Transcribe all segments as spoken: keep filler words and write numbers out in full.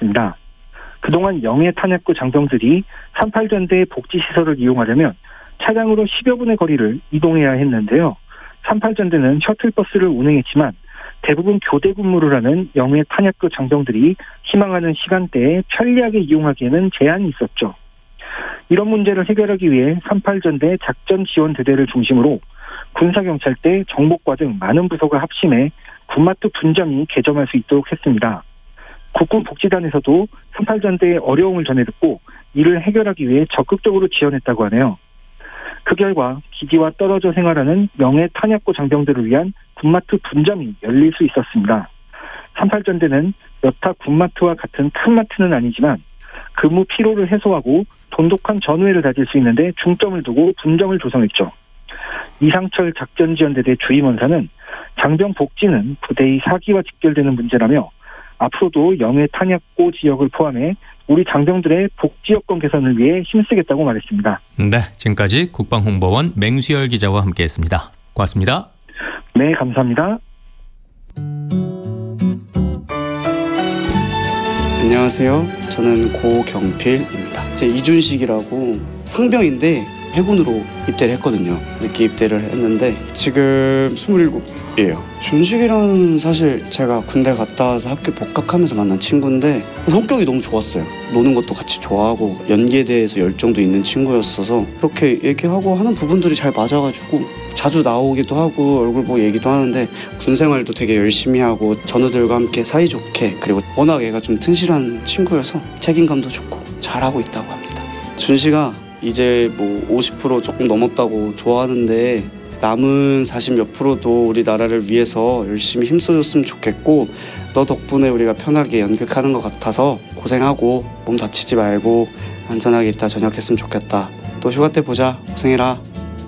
있습니다. 그동안 영해 탄약고 장병들이 삼팔 전대의 복지시설을 이용하려면 차량으로 십여 분의 거리를 이동해야 했는데요. 삼팔 전대는 셔틀버스를 운행했지만 대부분 교대 근무를 하는 영해 탄약고 장병들이 희망하는 시간대에 편리하게 이용하기에는 제한이 있었죠. 이런 문제를 해결하기 위해 삼팔 전대 작전지원대대를 중심으로 군사경찰대, 정보과 등 많은 부서가 합심해 군마트 분점이 개점할 수 있도록 했습니다. 국군복지단에서도 삼팔 전대의 어려움을 전해 듣고 이를 해결하기 위해 적극적으로 지원했다고 하네요. 그 결과 기지와 떨어져 생활하는 영해 탄약고 장병들을 위한 군마트 분점이 열릴 수 있었습니다. 삼팔 전대는 여타 군마트와 같은 큰 마트는 아니지만 근무 피로를 해소하고 돈독한 전우회를 다질 수 있는데 중점을 두고 분점을 조성했죠. 이상철 작전지원대대 주임원사는 장병 복지는 부대의 사기와 직결되는 문제라며 앞으로도 영해 탄약고 지역을 포함해 우리 장병들의 복지 여건 개선을 위해 힘쓰겠다고 말했습니다. 네, 지금까지 국방홍보원 맹수열 기자와 함께했습니다. 고맙습니다. 네, 감사합니다. 안녕하세요. 저는 고경필입니다. 제 이준식이라고 상병인데 해군으로 입대를 했거든요. 늦게 입대를 했는데 지금 스물일곱이에요. 준식이랑 사실 제가 군대 갔다 와서 학교 복학하면서 만난 친구인데 성격이 너무 좋았어요. 노는 것도 같이 좋아하고 연기에 대해서 열정도 있는 친구였어서 그렇게 얘기하고 하는 부분들이 잘 맞아가지고 자주 나오기도 하고 얼굴 보고 얘기도 하는데 군생활도 되게 열심히 하고 전우들과 함께 사이좋게, 그리고 워낙 얘가 좀 튼실한 친구여서 책임감도 좋고 잘하고 있다고 합니다. 준식아, 이제 뭐 오십 퍼센트 조금 넘었다고 좋아하는데 남은 사십 몇 프로도 우리 나라를 위해서 열심히 힘써줬으면 좋겠고, 너 덕분에 우리가 편하게 연극하는 것 같아서 고생하고 몸 다치지 말고 안전하게 있다 전역했으면 좋겠다. 또 휴가 때 보자. 고생해라.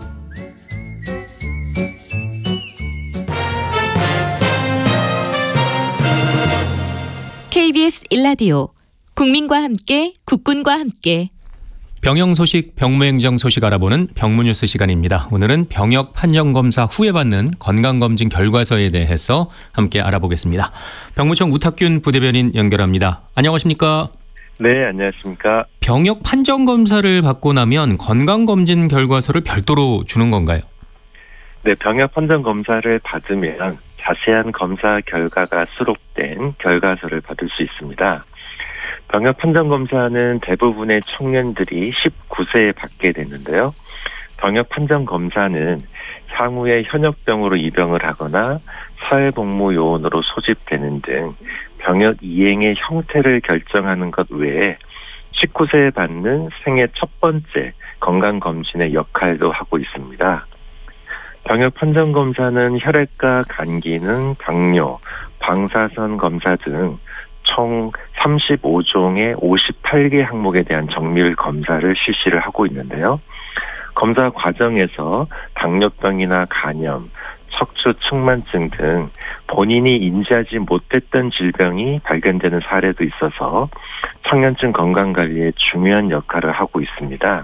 케이비에스 일 라디오 국민과 함께 국군과 함께 병영 소식, 병무행정 소식 알아보는 병무뉴스 시간입니다. 오늘은 병역 판정검사 후에 받는 건강검진 결과서에 대해서 함께 알아보겠습니다. 병무청 우탁균 부대변인 연결합니다. 안녕하십니까? 네, 안녕하십니까? 병역 판정검사를 받고 나면 건강검진 결과서를 별도로 주는 건가요? 네, 병역 판정검사를 받으면 자세한 검사 결과가 수록된 결과서를 받을 수 있습니다. 병역 판정검사는 대부분의 청년들이 십구 세에 받게 되는데요. 병역 판정검사는 향후에 현역병으로 입영을 하거나 사회복무요원으로 소집되는 등 병역 이행의 형태를 결정하는 것 외에 십구 세에 받는 생애 첫 번째 건강검진의 역할도 하고 있습니다. 병역 판정검사는 혈액과 간 기능, 당뇨, 방사선 검사 등 총 삼십오 종의 오십팔 개 항목에 대한 정밀 검사를 실시를 하고 있는데요. 검사 과정에서 당뇨병이나 간염, 척추 측만증 등 본인이 인지하지 못했던 질병이 발견되는 사례도 있어서 청년층 건강관리에 중요한 역할을 하고 있습니다.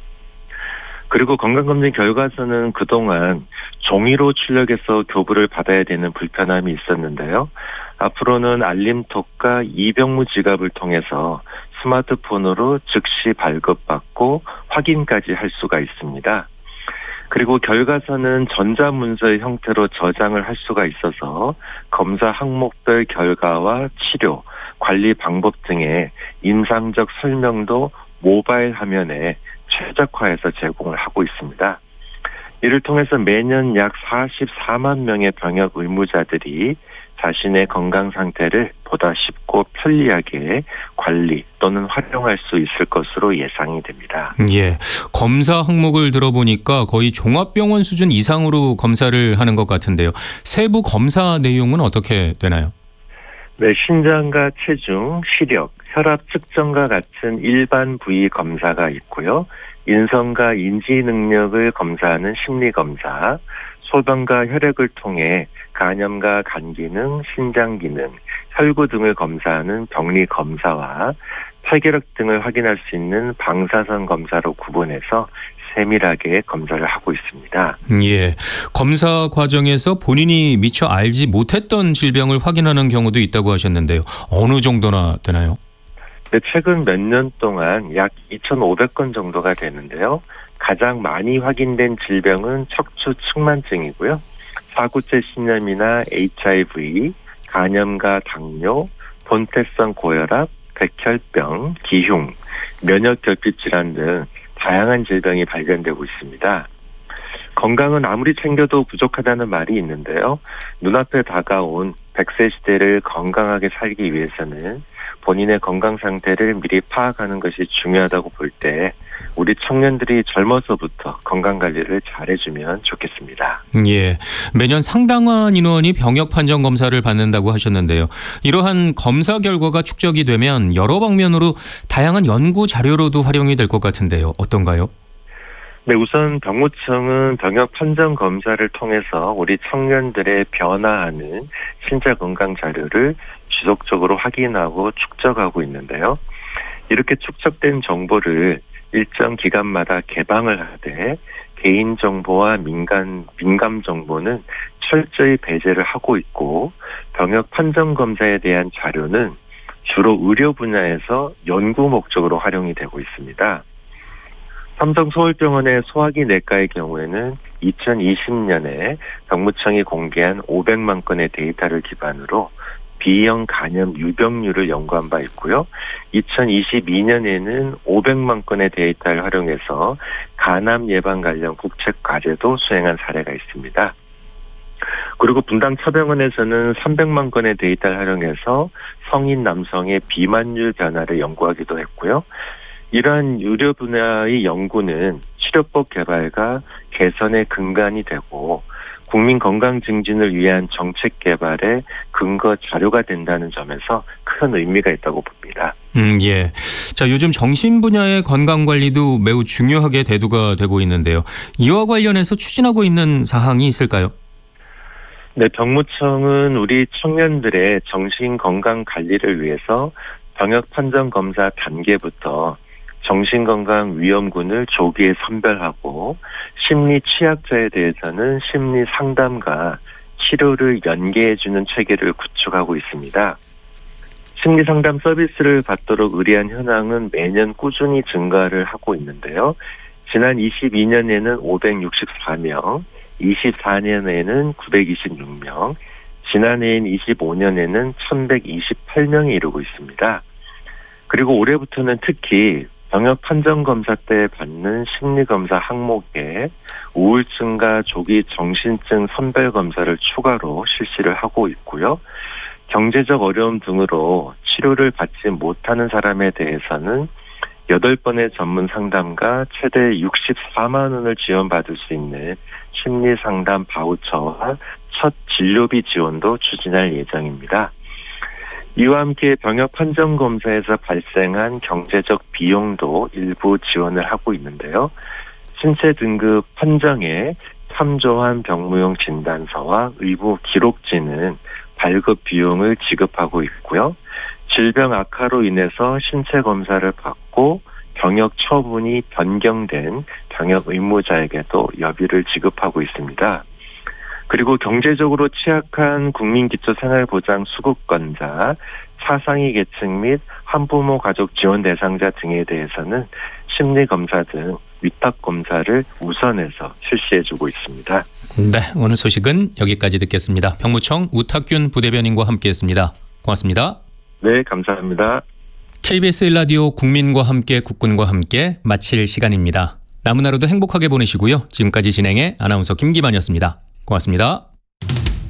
그리고 건강검진 결과서는 그동안 종이로 출력해서 교부를 받아야 되는 불편함이 있었는데요. 앞으로는 알림톡과 이병무 지갑을 통해서 스마트폰으로 즉시 발급받고 확인까지 할 수가 있습니다. 그리고 결과서는 전자문서의 형태로 저장을 할 수가 있어서 검사 항목별 결과와 치료, 관리 방법 등의 인상적 설명도 모바일 화면에 최적화해서 제공을 하고 있습니다. 이를 통해서 매년 약 사십사만 명의 병역 의무자들이 자신의 건강 상태를 보다 쉽고 편리하게 관리 또는 활용할 수 있을 것으로 예상이 됩니다. 예, 검사 항목을 들어보니까 거의 종합병원 수준 이상으로 검사를 하는 것 같은데요. 세부 검사 내용은 어떻게 되나요? 네, 신장과 체중, 시력, 혈압 측정과 같은 일반 부위 검사가 있고요. 인성과 인지 능력을 검사하는 심리검사, 소변과 혈액을 통해 간염과 간 기능, 신장 기능, 혈구 등을 검사하는 병리 검사와 폐결핵 등을 확인할 수 있는 방사선 검사로 구분해서 세밀하게 검사를 하고 있습니다. 예, 검사 과정에서 본인이 미처 알지 못했던 질병을 확인하는 경우도 있다고 하셨는데요. 어느 정도나 되나요? 네, 최근 몇 년 동안 약 이천오백 건 정도가 되는데요. 가장 많이 확인된 질병은 척추 측만증이고요. 사구째 신염이나 에이치아이브이, 간염과 당뇨, 본태성 고혈압, 백혈병, 기흉, 면역결핍 질환 등 다양한 질병이 발견되고 있습니다. 건강은 아무리 챙겨도 부족하다는 말이 있는데요. 눈앞에 다가온 백 세 시대를 건강하게 살기 위해서는 본인의 건강 상태를 미리 파악하는 것이 중요하다고 볼 때 우리 청년들이 젊어서부터 건강관리를 잘해주면 좋겠습니다. 예, 매년 상당한 인원이 병역 판정 검사를 받는다고 하셨는데요. 이러한 검사 결과가 축적이 되면 여러 방면으로 다양한 연구 자료로도 활용이 될 것 같은데요. 어떤가요? 네, 우선 병무청은 병역 판정 검사를 통해서 우리 청년들의 변화하는 신체 건강 자료를 지속적으로 확인하고 축적하고 있는데요. 이렇게 축적된 정보를 일정 기간마다 개방을 하되 개인정보와 민간, 민감정보는 철저히 배제를 하고 있고 병역 판정 검사에 대한 자료는 주로 의료 분야에서 연구 목적으로 활용이 되고 있습니다. 삼성 서울병원의 소화기 내과의 경우에는 이천이십 년에 병무청이 공개한 오백만 건의 데이터를 기반으로 B형 간염 유병률을 연구한 바 있고요. 이천이십이 년에는 오백만 건의 데이터를 활용해서 간암 예방 관련 국책 과제도 수행한 사례가 있습니다. 그리고 분당 차병원에서는 삼백만 건의 데이터를 활용해서 성인 남성의 비만율 변화를 연구하기도 했고요. 이러한 의료 분야의 연구는 치료법 개발과 개선의 근간이 되고 국민 건강 증진을 위한 정책 개발의 근거 자료가 된다는 점에서 큰 의미가 있다고 봅니다. 음, 예. 자, 요즘 정신 분야의 건강 관리도 매우 중요하게 대두가 되고 있는데요. 이와 관련해서 추진하고 있는 사항이 있을까요? 네, 병무청은 우리 청년들의 정신 건강 관리를 위해서 병역 판정 검사 단계부터 정신건강위험군을 조기에 선별하고 심리 취약자에 대해서는 심리 상담과 치료를 연계해주는 체계를 구축하고 있습니다. 심리 상담 서비스를 받도록 의뢰한 현황은 매년 꾸준히 증가를 하고 있는데요. 지난 이십이 년에는 오백육십사 명, 이십사 년에는 구백이십육 명, 지난해인 이십오 년에는 천백이십팔 명에 이르고 있습니다. 그리고 올해부터는 특히 병역 판정 검사 때 받는 심리 검사 항목에 우울증과 조기 정신증 선별 검사를 추가로 실시를 하고 있고요. 경제적 어려움 등으로 치료를 받지 못하는 사람에 대해서는 여덟 번의 전문 상담과 최대 육십사만 원을 지원받을 수 있는 심리 상담 바우처와 첫 진료비 지원도 추진할 예정입니다. 이와 함께 병역 판정 검사에서 발생한 경제적 비용도 일부 지원을 하고 있는데요. 신체 등급 판정에 참조한 병무용 진단서와 의무 기록지는 발급 비용을 지급하고 있고요. 질병 악화로 인해서 신체 검사를 받고 병역 처분이 변경된 병역 의무자에게도 여비를 지급하고 있습니다. 그리고 경제적으로 취약한 국민기초생활보장 수급권자, 차상위 계층 및 한부모 가족 지원 대상자 등에 대해서는 심리검사 등 위탁검사를 우선해서 실시해주고 있습니다. 네, 오늘 소식은 여기까지 듣겠습니다. 병무청 우탁균 부대변인과 함께했습니다. 고맙습니다. 네, 감사합니다. 케이비에스 일 라디오 국민과 함께 국군과 함께 마칠 시간입니다. 남은 하루도 행복하게 보내시고요. 지금까지 진행의 아나운서 김기만이었습니다. 고맙습니다.